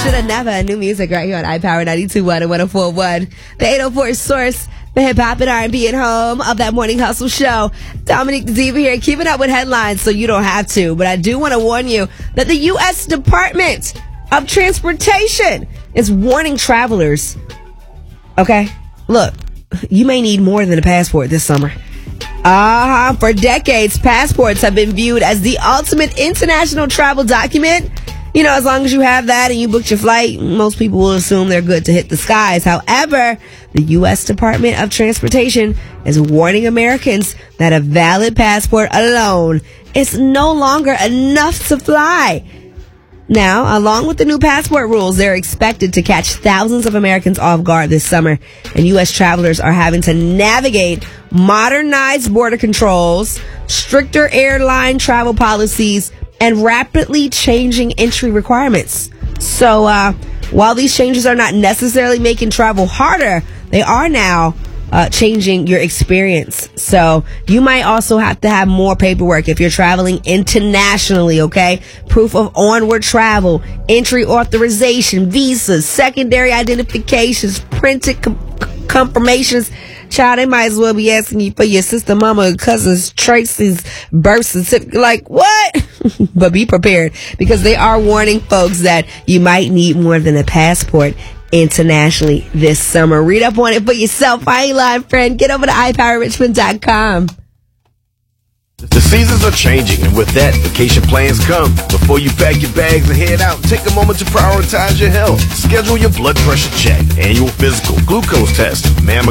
Shoulda Never, new music right here on iPower 92.1 and 104.1. The 804 source for hip-hop and R&B and home of that Morning Hustle show. Dominique Diva here, keeping up with headlines so you don't have to. But I do want to warn you that the U.S. Department of Transportation is warning travelers. Okay? Look, you may need more than a passport this summer. For decades, passports have been viewed as the ultimate international travel document. You know, as long as you have that and you booked your flight, most people will assume they're good to hit the skies. However, the U.S. Department of Transportation is warning Americans that a valid passport alone is no longer enough to fly. Now, along with the new passport rules, they're expected to catch thousands of Americans off guard this summer, and U.S. travelers are having to navigate modernized border controls, stricter airline travel policies, and rapidly changing entry requirements. So, while these changes are not necessarily making travel harder, they are now changing your experience. So you might also have to have more paperwork if you're traveling internationally, okay? Proof of onward travel, entry authorization, visas, secondary identifications, printed confirmations. Child, they might as well be asking you for your sister, mama, and cousin's Tracy's birth certificate. Like, what? But be prepared, because they are warning folks that you might need more than a passport internationally this summer. Read up on it for yourself. I ain't lying, friend. Get over to iPowerRichmond.com. The seasons are changing, and with that, vacation plans come. Before you pack your bags and head out, take a moment to prioritize your health. Schedule your blood pressure check, annual physical, glucose test, mammogram,